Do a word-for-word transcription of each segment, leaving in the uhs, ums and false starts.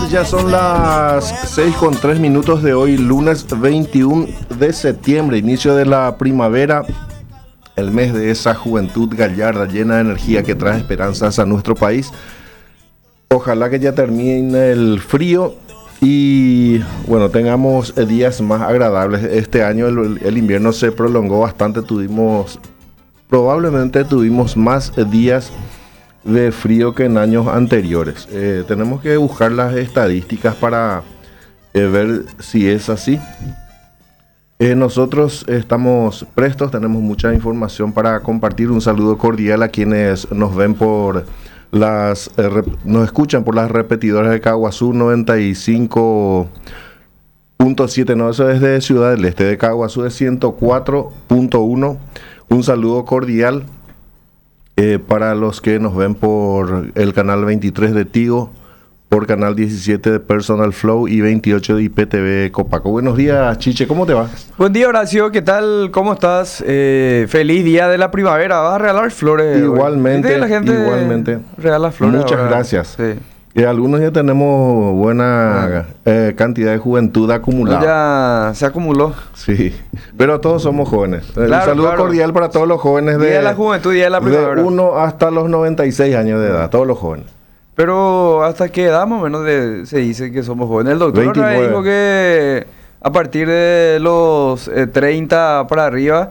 Ya son las seis con tres minutos de hoy, lunes veintiuno de septiembre, inicio de la primavera, el mes de esa juventud gallarda, llena de energía que trae esperanzas a nuestro país. Ojalá que ya termine el frío y bueno, tengamos días más agradables. Este año el, el invierno se prolongó bastante, tuvimos, probablemente tuvimos más días de frío que en años anteriores. Eh, tenemos que buscar las estadísticas para eh, ver si es así. Eh, nosotros estamos prestos, tenemos mucha información para compartir. Un saludo cordial a quienes nos ven por las, eh, rep, nos escuchan por las repetidoras de Caguazú noventa y cinco punto siete, no, eso es de Ciudad del Este, de Caguazú de ciento cuatro punto uno. Un saludo cordial. Eh, para los que nos ven por el canal veintitrés de Tigo, por canal diecisiete de Personal Flow y veintiocho de I P T V Copaco. Buenos días, Chiche, ¿cómo te va? Buen día, Horacio, ¿qué tal? ¿Cómo estás? Eh, feliz día de la primavera. ¿Vas a regalar flores? Igualmente, hoy? La gente igualmente. Regala flores. Muchas ahora. gracias. Sí. Y algunos ya tenemos buena eh, cantidad de juventud acumulada. Ya se acumuló. Sí, pero todos somos jóvenes. Claro, Un saludo claro. cordial para todos los jóvenes de, Día de la juventud, día de la primavera. de uno hasta los noventa y seis años de edad, todos los jóvenes. Pero ¿hasta qué edad más o menos de, se dice que somos jóvenes? El doctor otra vez dijo que a partir de los eh, treinta para arriba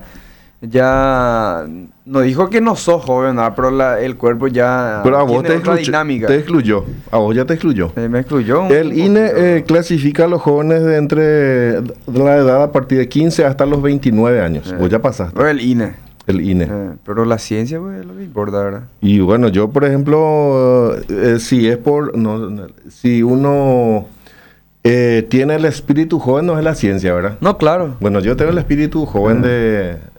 ya no dijo que no sos joven, ¿no? Pero la, el cuerpo ya pero a vos tiene te, otra excluye, dinámica. te excluyó, a vos ya te excluyó. Eh, me excluyó. un- El un I N E poquito. eh, clasifica a los jóvenes de entre de la edad a partir de quince hasta los veintinueve años. Eh. Vos ya pasaste Pero el I N E. el I N E. Eh, pero la ciencia, pues, es lo que importa, ¿verdad? Y bueno, yo por ejemplo, eh, si es por, no, no, si uno eh, tiene el espíritu joven, no es la ciencia, ¿verdad? No, claro. Bueno, yo tengo el espíritu joven Eh. de